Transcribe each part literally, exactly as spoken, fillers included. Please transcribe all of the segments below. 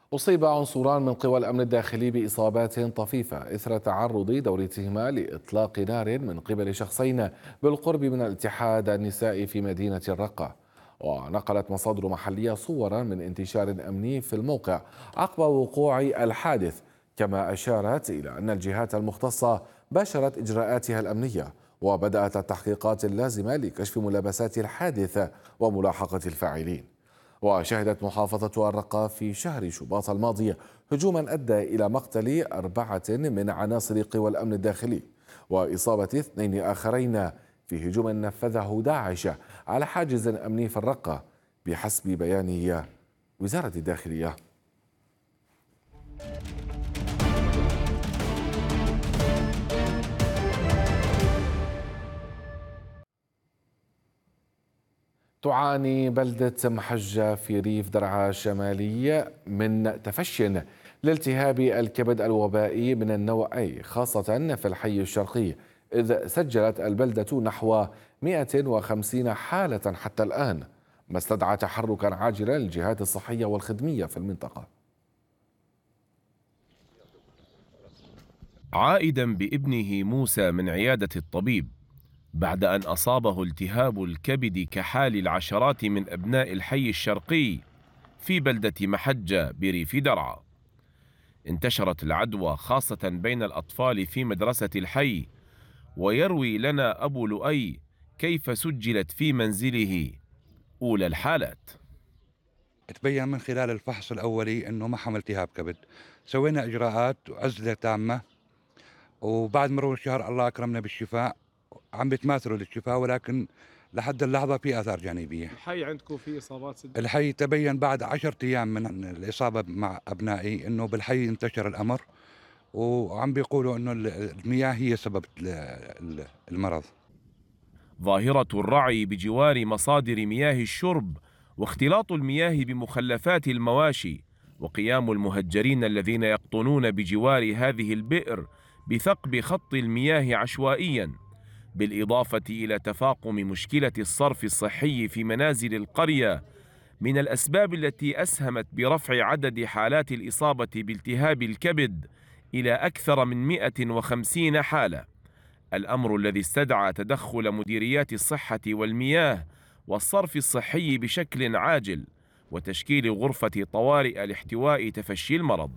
أصيب عنصران من قوى الأمن الداخلي بإصابات طفيفة إثر تعرض دورتهما لإطلاق نار من قبل شخصين بالقرب من الاتحاد النسائي في مدينة الرقة. ونقلت مصادر محلية صورا من انتشار أمني في الموقع عقب وقوع الحادث، كما أشارت إلى أن الجهات المختصة باشرت إجراءاتها الأمنية وبدأت التحقيقات اللازمة لكشف ملابسات الحادث وملاحقة الفاعلين. وشهدت محافظة الرقة في شهر شباط الماضي هجوما أدى إلى مقتل أربعة من عناصر قوى الأمن الداخلي وإصابة اثنين آخرين في هجوم نفذه داعش على حاجز أمني في الرقة بحسب بيان وزارة الداخلية. تعاني بلدة محجة في ريف درعا الشمالي من تفشٍ لالتهاب الكبد الوبائي من النوع A، خاصة في الحي الشرقي، إذ سجلت البلدة نحو مئة وخمسين حالة حتى الآن، ما استدعى تحركا عاجلا للجهات الصحية والخدمية في المنطقة. عائدا بابنه موسى من عيادة الطبيب بعد أن أصابه التهاب الكبد كحال العشرات من أبناء الحي الشرقي في بلدة محجة بريف درعا، انتشرت العدوى خاصة بين الأطفال في مدرسة الحي. ويروي لنا أبو لؤي كيف سجلت في منزله أولى الحالات. تبين من خلال الفحص الأولي أنه ما حمل التهاب كبد. سوينا إجراءات وعزلة تامة، وبعد مرور الشهر الله أكرمنا بالشفاء، عم بيتماثلوا للشفاء، ولكن لحد اللحظة في آثار جانبية. الحي عندكم في إصابات سد؟ الحي تبين بعد عشرة أيام من الإصابة مع أبنائي أنه بالحي انتشر الأمر، وعم بيقولوا أنه المياه هي سبب المرض. ظاهرة الرعي بجوار مصادر مياه الشرب واختلاط المياه بمخلفات المواشي، وقيام المهجرين الذين يقطنون بجوار هذه البئر بثقب خط المياه عشوائيا، بالإضافة إلى تفاقم مشكلة الصرف الصحي في منازل القرية، من الأسباب التي أسهمت برفع عدد حالات الإصابة بالتهاب الكبد إلى أكثر من مئة وخمسين حالة. الأمر الذي استدعى تدخل مديريات الصحة والمياه والصرف الصحي بشكل عاجل، وتشكيل غرفة طوارئ لاحتواء تفشي المرض.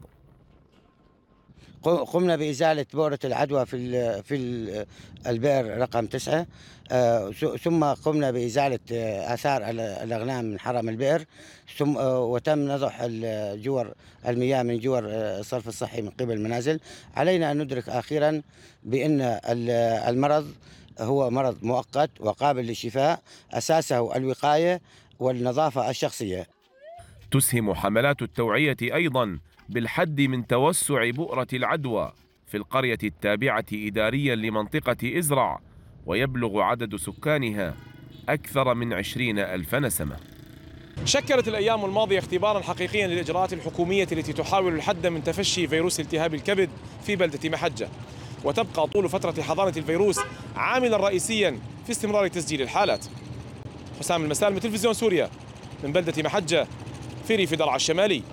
قمنا بإزالة بؤرة العدوى في ال في ال البئر رقم تسعة، آه، ثم قمنا بإزالة آه، آثار الأغنام من حرم البئر، ثم آه، وتم نضح الجور المياه من جور آه، الصرف الصحي من قبل المنازل. علينا أن ندرك أخيرا بأن المرض هو مرض مؤقت وقابل للشفاء، أساسه الوقاية والنظافة الشخصية. تسهم حملات التوعية أيضا بالحد من توسع بؤرة العدوى في القرية التابعة إداريا لمنطقة إزرع، ويبلغ عدد سكانها أكثر من عشرين ألف نسمة. شكلت الأيام الماضية اختبارا حقيقيا للإجراءات الحكومية التي تحاول الحد من تفشي فيروس التهاب الكبد في بلدة محجة، وتبقى طول فترة حضانة الفيروس عاملا رئيسيا في استمرار تسجيل الحالات. حسام المسالم، تلفزيون سوريا، من بلدة محجة في ريف درعا الشمالي.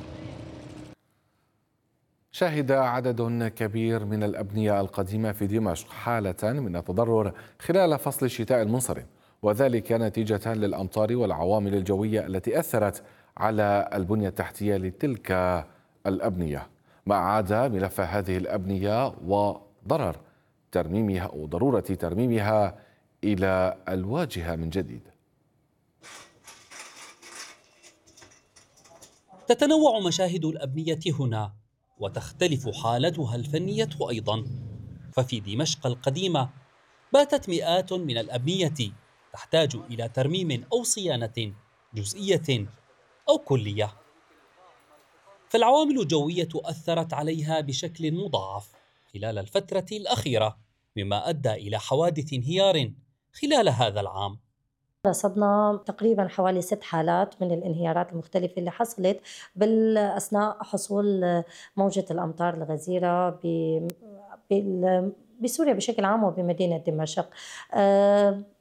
شهد عدد كبير من الأبنية القديمة في دمشق حالة من التضرر خلال فصل الشتاء المنصرم، وذلك نتيجة للأمطار والعوامل الجوية التي أثرت على البنية التحتية لتلك الأبنية، ما عاد ملف هذه الأبنية وضرر ترميمها أو ضرورة ترميمها إلى الواجهة من جديد. تتنوع مشاهد الأبنية هنا، وتختلف حالتها الفنية أيضا. ففي دمشق القديمة باتت مئات من الأبنية تحتاج إلى ترميم أو صيانة جزئية أو كلية، فالعوامل الجوية أثرت عليها بشكل مضاعف خلال الفترة الأخيرة، مما أدى إلى حوادث انهيار خلال هذا العام. رصدنا تقريبا حوالي ست حالات من الانهيارات المختلفة اللي حصلت بالأثناء حصول موجة الأمطار الغزيرة بسوريا بشكل عام وبمدينة دمشق.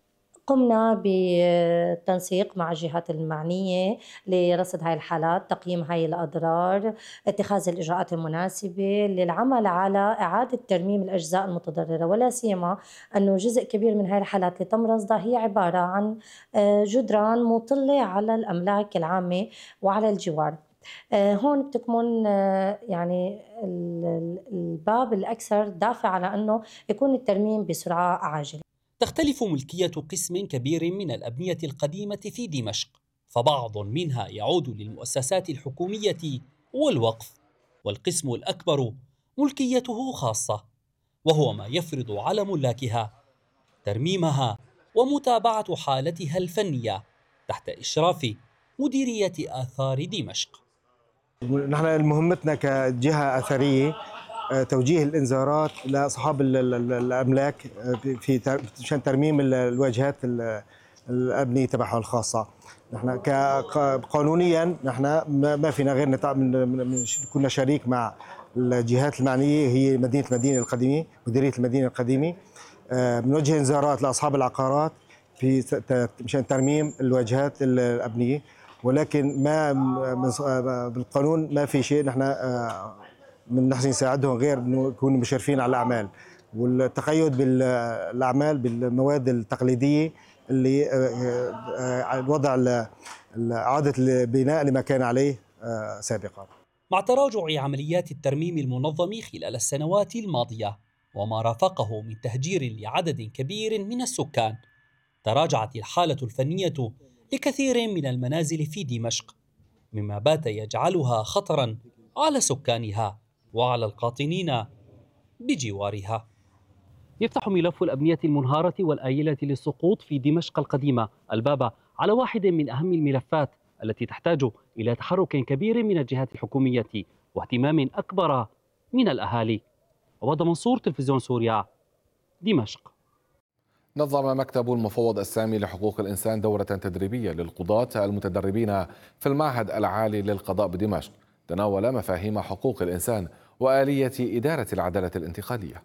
قمنا بالتنسيق مع الجهات المعنية لرصد هاي الحالات، تقييم هاي الأضرار، اتخاذ الإجراءات المناسبة للعمل على إعادة ترميم الأجزاء المتضررة، ولا سيما أنه جزء كبير من هاي الحالات اللي تم رصدها هي عبارة عن جدران مطلة على الأملاك العامة وعلى الجوار. هون بتكمن يعني الباب الأكثر دافع على أنه يكون الترميم بسرعة عاجلة. تختلف ملكية قسم كبير من الأبنية القديمة في دمشق، فبعض منها يعود للمؤسسات الحكومية والوقف، والقسم الأكبر ملكيته خاصة، وهو ما يفرض على ملاكها ترميمها ومتابعة حالتها الفنية تحت إشراف مديرية آثار دمشق. نحن مهمتنا كجهة أثرية توجيه الإنذارات لأصحاب الأملاك في مشان ترميم الواجهات الأبنية تبعها الخاصة. نحن قانونيا نحن ما فينا غير كنا شريك مع الجهات المعنية، هي مدينة المدينة القديمة، مديرية المدينة القديمة، بنوجه إنذارات لأصحاب العقارات في مشان ترميم الواجهات الأبنية، ولكن ما بالقانون ما في شيء نحن من نحسن نساعدهم غير انه يكونوا مشرفين على الاعمال، والتقيد بالاعمال بالمواد التقليديه اللي وضع اعاده البناء لما كان عليه سابقا. مع تراجع عمليات الترميم المنظم خلال السنوات الماضيه وما رافقه من تهجير لعدد كبير من السكان، تراجعت الحاله الفنيه لكثير من المنازل في دمشق، مما بات يجعلها خطرا على سكانها وعلى القاطنين بجوارها. يفتح ملف الأبنية المنهارة والآيلة للسقوط في دمشق القديمة الباب على واحد من أهم الملفات التي تحتاج إلى تحرك كبير من الجهات الحكومية واهتمام أكبر من الأهالي. عواد منصور، تلفزيون سوريا، دمشق. نظم مكتب المفوض السامي لحقوق الإنسان دورة تدريبية للقضاة المتدربين في المعهد العالي للقضاء بدمشق، تناول مفاهيم حقوق الإنسان وآلية إدارة العدالة الانتقالية.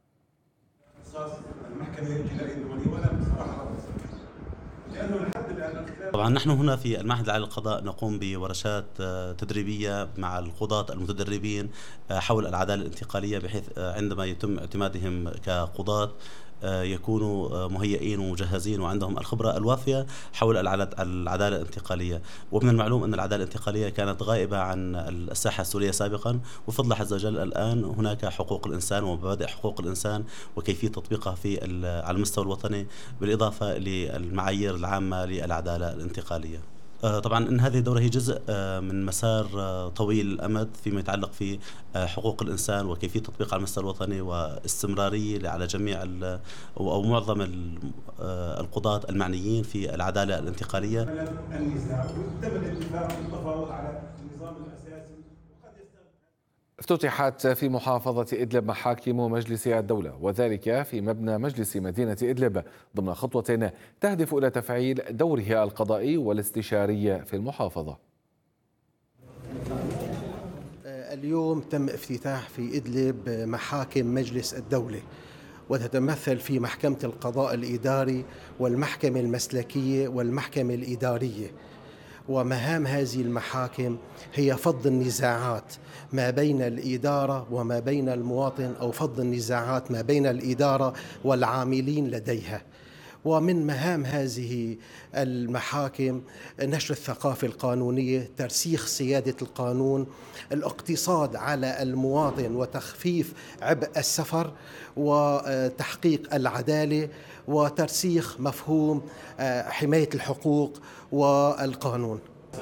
طبعا نحن هنا في المعهد العالي للقضاء نقوم بورشات تدريبية مع القضاة المتدربين حول العدالة الانتقالية، بحيث عندما يتم اعتمادهم كقضاة يكونوا مهيئين ومجهزين وعندهم الخبرة الوافية حول العدالة الانتقالية. ومن المعلوم أن العدالة الانتقالية كانت غائبة عن الساحة السورية سابقا، وفضل الله عز وجل الآن هناك حقوق الإنسان ومبادئ حقوق الإنسان وكيفية تطبيقها في على المستوى الوطني، بالإضافة للمعايير العامة للعدالة الانتقالية. طبعا ان هذه الدوره هي جزء من مسار طويل الامد فيما يتعلق في حقوق الانسان وكيفيه تطبيقها على المستوى الوطني، واستمراريه على جميع او معظم القضاة المعنيين في العداله الانتقاليه. النزاع وتم الاتفاق والتفاوض على النظام الاساسي. افتتحت في محافظة إدلب محاكم مجلس الدولة، وذلك في مبنى مجلس مدينة إدلب ضمن خطوة تهدف إلى تفعيل دوره القضائي والاستشاري في المحافظة. اليوم تم افتتاح في إدلب محاكم مجلس الدولة، وتتمثل في محكمة القضاء الإداري والمحكمة المسلكية والمحكمة الإدارية. ومهام هذه المحاكم هي فض النزاعات ما بين الإدارة وما بين المواطن، أو فض النزاعات ما بين الإدارة والعاملين لديها. ومن مهام هذه المحاكم نشر الثقافة القانونية، ترسيخ سيادة القانون، الاقتصاد على المواطن وتخفيف عبء السفر، وتحقيق العدالة، وترسيخ مفهوم حماية الحقوق والقانون.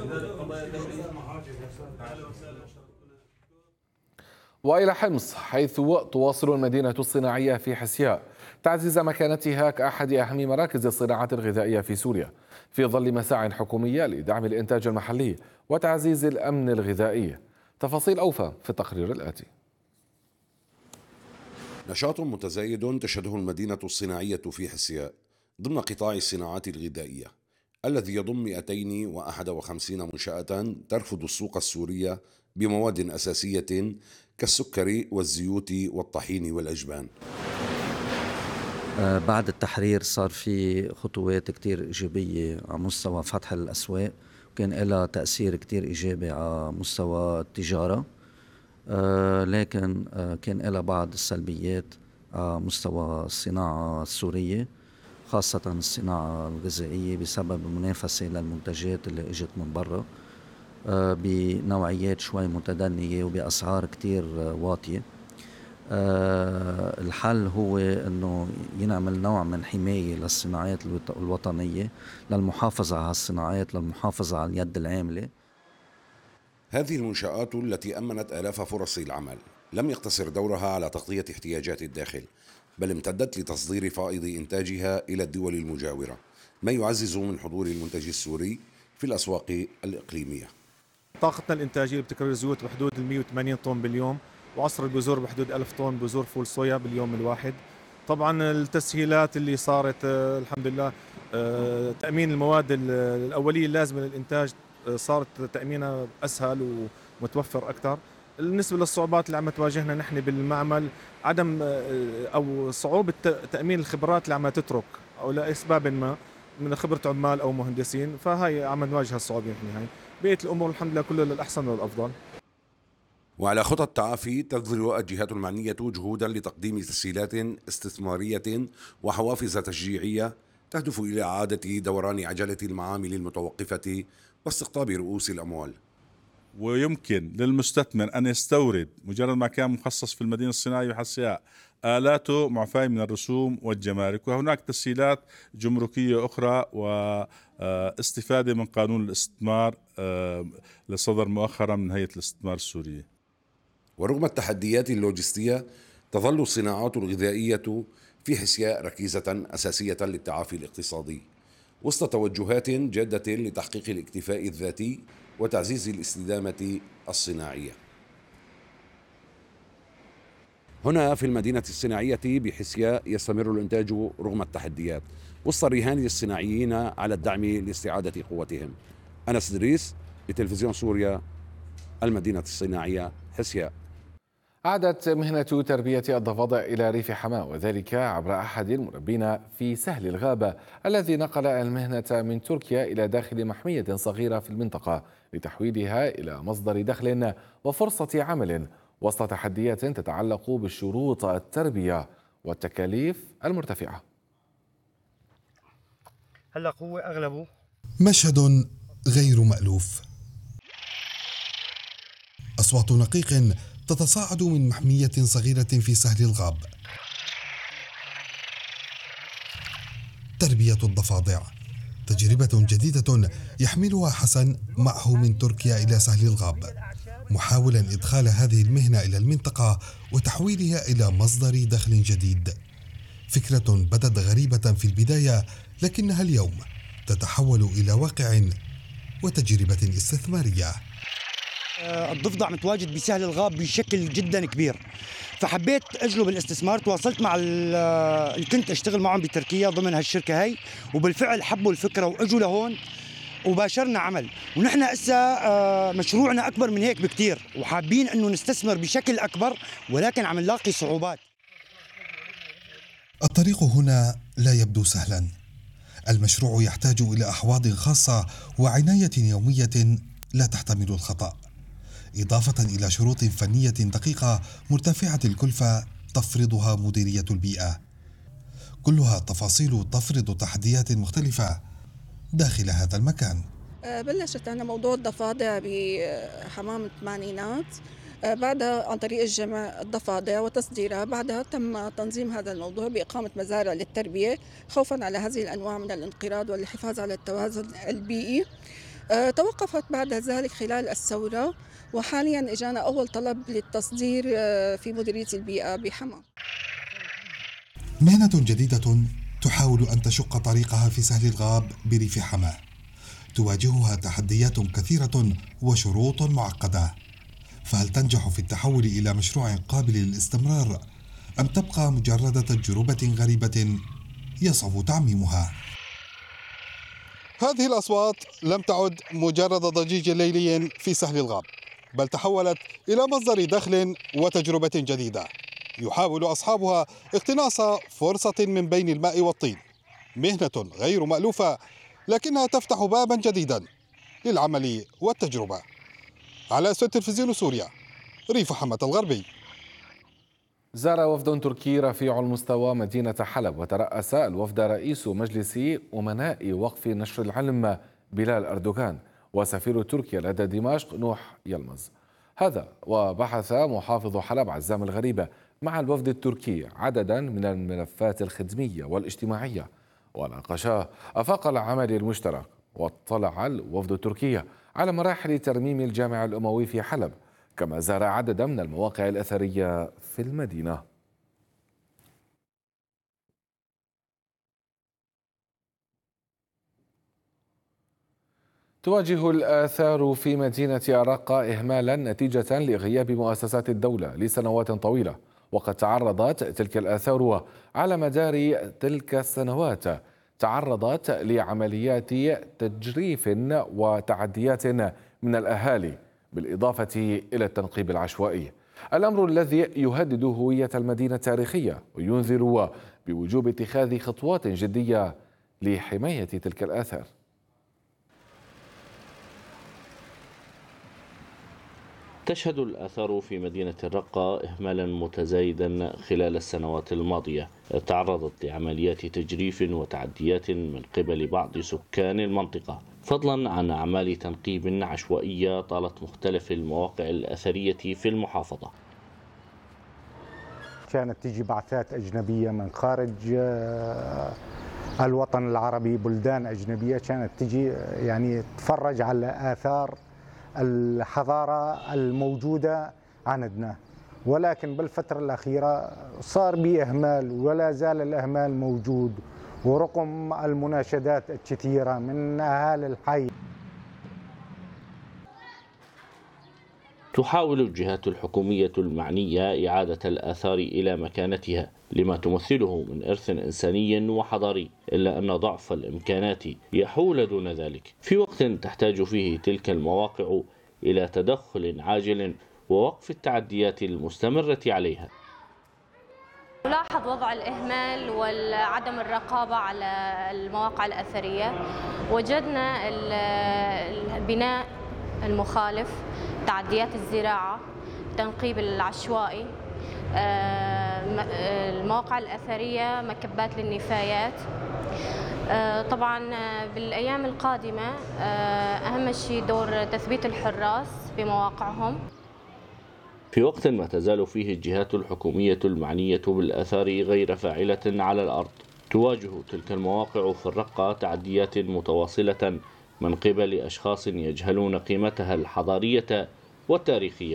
وإلى حمص، حيث تواصل المدينة الصناعية في حسياء تعزيز مكانتها كأحد أهم مراكز الصناعات الغذائية في سوريا، في ظل مساع حكومية لدعم الإنتاج المحلي وتعزيز الأمن الغذائي. تفاصيل أوفى في التقرير الآتي. نشاط متزايد تشهده المدينة الصناعية في حسياء ضمن قطاع الصناعات الغذائية الذي يضم مئتين وواحد وخمسين منشأة ترفض السوق السورية بمواد أساسية كالسكر والزيوت والطحين والأجبان. بعد التحرير صار في خطوات كتير إيجابية على مستوى فتح الأسواق، وكان لها تأثير كتير إيجابي على مستوى التجارة، لكن كان لها بعض السلبيات على مستوى الصناعة السورية، خاصة الصناعة الغذائية بسبب المنافسة للمنتجات اللي اجت من برا بنوعيات شوي متدنية وبأسعار كتير واطية. الحل هو أنه ينعمل نوع من حماية للصناعات الوطنية، للمحافظة على الصناعات، للمحافظة على اليد العاملة. هذه المنشآت التي أمنت آلاف فرص العمل لم يقتصر دورها على تغطية احتياجات الداخل، بل امتدت لتصدير فائض إنتاجها إلى الدول المجاورة، ما يعزز من حضور المنتج السوري في الأسواق الإقليمية. طاقتنا الإنتاجية بتكرر الزيوت بحدود مئة وثمانين طن باليوم، وعصر البذور بحدود ألف طن بذور فول صويا باليوم الواحد. طبعا التسهيلات اللي صارت الحمد لله، تأمين المواد الأولية اللازمة للإنتاج صارت تأمينها أسهل ومتوفر أكثر. بالنسبة للصعوبات اللي عم تواجهنا نحن بالمعمل، عدم أو صعوبة تأمين الخبرات اللي عم تترك أو لأسباب ما من خبرة عمال أو مهندسين، فهي عم نواجه الصعوبة نحن. هاي بقية الأمور الحمد لله كله للأحسن والأفضل. وعلى خطى التعافي تبذل الجهات المعنية جهودا لتقديم تسهيلات استثمارية وحوافز تشجيعية تهدف إلى إعادة دوران عجلة المعامل المتوقفة واستقطاب رؤوس الأموال. ويمكن للمستثمر أن يستورد مجرد ما كان مخصص في المدينة الصناعية وحسياء آلاته معفاة من الرسوم والجمارك، وهناك تسهيلات جمركية أخرى واستفادة من قانون الاستثمار اللي صدر مؤخرا من هيئة الاستثمار السورية. ورغم التحديات اللوجستية تظل الصناعات الغذائية في حسياء ركيزة أساسية للتعافي الاقتصادي وسط توجهات جادة لتحقيق الاكتفاء الذاتي وتعزيز الاستدامة الصناعية. هنا في المدينة الصناعية بحسياء يستمر الإنتاج رغم التحديات وسط الرهان الصناعيين على الدعم لاستعادة قوتهم. أنس إدريس لتلفزيون سوريا، المدينة الصناعية حسياء. عادت مهنة تربية الضفادع إلى ريف حماة، وذلك عبر أحد المربين في سهل الغابة الذي نقل المهنة من تركيا إلى داخل محمية صغيرة في المنطقة لتحويلها إلى مصدر دخل وفرصة عمل وسط تحديات تتعلق بالشروط التربية والتكاليف المرتفعة. هلا هو أغلبه مشهد غير مألوف، أصوات نقيق تتصاعد من محمية صغيرة في سهل الغاب. تربية الضفادع تجربة جديدة يحملها حسن معه من تركيا إلى سهل الغاب، محاولا إدخال هذه المهنة إلى المنطقة وتحويلها إلى مصدر دخل جديد. فكرة بدت غريبة في البداية، لكنها اليوم تتحول إلى واقع وتجربة استثمارية. الضفدع متواجد بسهل الغاب بشكل جدا كبير، فحبيت اجلب الاستثمار. تواصلت مع اللي كنت اشتغل معهم بتركيا ضمن هالشركه هي، وبالفعل حبوا الفكره واجوا لهون وباشرنا عمل. ونحن هسه مشروعنا اكبر من هيك بكتير، وحابين انه نستثمر بشكل اكبر، ولكن عم نلاقي صعوبات. الطريق هنا لا يبدو سهلا. المشروع يحتاج الى احواض خاصه وعنايه يوميه لا تحتمل الخطأ، إضافة إلى شروط فنية دقيقة مرتفعة الكلفة تفرضها مديرية البيئة. كلها تفاصيل تفرض تحديات مختلفة داخل هذا المكان. بلشت أنا موضوع الضفادع بحمام الثمانينات، بعدها عن طريق الجمع الضفادع وتصديرها. بعدها تم تنظيم هذا الموضوع بإقامة مزارع للتربية خوفا على هذه الأنواع من الانقراض والحفاظ على التوازن البيئي. توقفت بعد ذلك خلال الثورة، وحاليا اجانا اول طلب للتصدير في مديرية البيئة بحماة. مهنة جديدة تحاول ان تشق طريقها في سهل الغاب بريف حماة، تواجهها تحديات كثيرة وشروط معقدة، فهل تنجح في التحول الى مشروع قابل للاستمرار ام تبقى مجرد تجربة غريبة يصعب تعميمها؟ هذه الأصوات لم تعد مجرد ضجيج ليلي في سهل الغاب، بل تحولت إلى مصدر دخل وتجربة جديدة. يحاول أصحابها اقتناص فرصة من بين الماء والطين، مهنة غير مألوفة لكنها تفتح بابا جديدا للعمل والتجربة. على أسود تلفزيون سوريا، ريف حمة الغربي. زار وفد تركي رفيع المستوى مدينة حلب، وترأس الوفد رئيس مجلس أمناء وقف نشر العلم بلال أردوغان وسفير تركيا لدى دمشق نوح يلمز. هذا وبحث محافظ حلب عزام الغريبة مع الوفد التركي عددا من الملفات الخدمية والاجتماعية، وناقشا آفاق العمل المشترك. واطلع الوفد التركي على مراحل ترميم الجامع الأموي في حلب، كما زار عددا من المواقع الأثرية في المدينة. تواجه الآثار في مدينة الرقة إهمالا نتيجة لغياب مؤسسات الدولة لسنوات طويلة، وقد تعرضت تلك الآثار على مدار تلك السنوات تعرضت لعمليات تجريف وتعديات من الأهالي، بالإضافة إلى التنقيب العشوائي، الأمر الذي يهدد هوية المدينة التاريخية وينذر بوجوب اتخاذ خطوات جدية لحماية تلك الآثار. تشهد الآثار في مدينة الرقة إهمالا متزايدا خلال السنوات الماضية، تعرضت لعمليات تجريف وتعديات من قبل بعض سكان المنطقة، فضلا عن أعمال تنقيب عشوائية طالت مختلف المواقع الأثرية في المحافظة. كانت تجي بعثات أجنبية من خارج الوطن العربي، بلدان أجنبية كانت تجي يعني تتفرج على آثار الحضارة الموجودة عندنا، ولكن بالفترة الأخيرة صار بإهمال ولا زال الإهمال موجود، ورغم المناشدات الكثيرة من أهالي الحي. تحاول الجهات الحكومية المعنية إعادة الآثار إلى مكانتها لما تمثله من إرث إنساني وحضاري، إلا أن ضعف الإمكانات يحول دون ذلك في وقت تحتاج فيه تلك المواقع إلى تدخل عاجل ووقف التعديات المستمرة عليها. نلاحظ وضع الإهمال وعدم الرقابة على المواقع الأثرية. وجدنا البناء المخالف، تعديات الزراعة، التنقيب العشوائي، المواقع الأثرية، مكبات للنفايات. طبعا بالأيام القادمة أهم شيء دور تثبيت الحراس في مواقعهم. في وقت ما تزال فيه الجهات الحكومية المعنية بالآثار غير فاعلة على الأرض، تواجه تلك المواقع في الرقة تعديات متواصلة من قبل أشخاص يجهلون قيمتها الحضارية والتاريخية.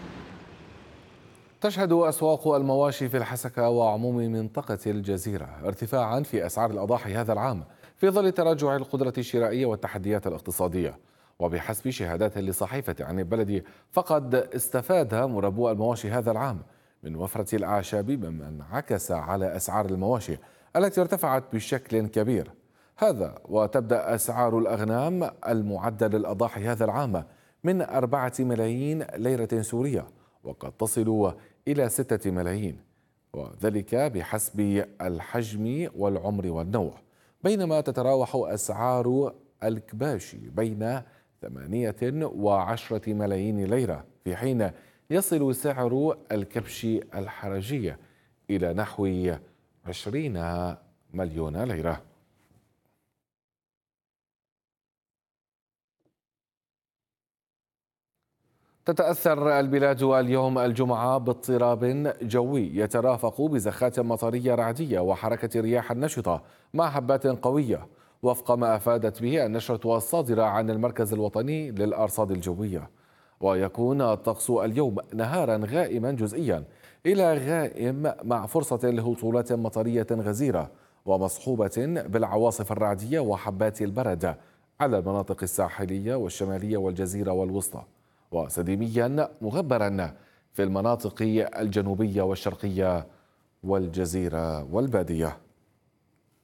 تشهد أسواق المواشي في الحسكة وعموم منطقة الجزيرة ارتفاعا في أسعار الأضاحي هذا العام في ظل تراجع القدرة الشرائية والتحديات الاقتصادية. وبحسب شهادات لصحيفة عن البلد، فقد استفاد مربو المواشي هذا العام من وفرة الأعشاب، مما انعكس على أسعار المواشي التي ارتفعت بشكل كبير. هذا وتبدأ أسعار الأغنام المعدة للأضاحي هذا العام من أربعة ملايين ليرة سورية، وقد تصل إلى ستة ملايين، وذلك بحسب الحجم والعمر والنوع، بينما تتراوح أسعار الكباش بين ثمانية وعشرة ملايين ليرة، في حين يصل سعر الكبش الحرجي إلى نحو عشرين مليون ليرة. تتأثر البلاد اليوم الجمعة باضطراب جوي يترافق بزخات مطرية رعدية وحركة رياح نشطة مع هبات قوية، وفق ما أفادت به النشرة الصادرة عن المركز الوطني للأرصاد الجوية. ويكون الطقس اليوم نهارا غائما جزئيا إلى غائم مع فرصة لهطولات مطرية غزيرة ومصحوبة بالعواصف الرعدية وحبات البرد على المناطق الساحلية والشمالية والجزيرة والوسطى، وسديميا مغبرا في المناطق الجنوبية والشرقية والجزيرة والبادية.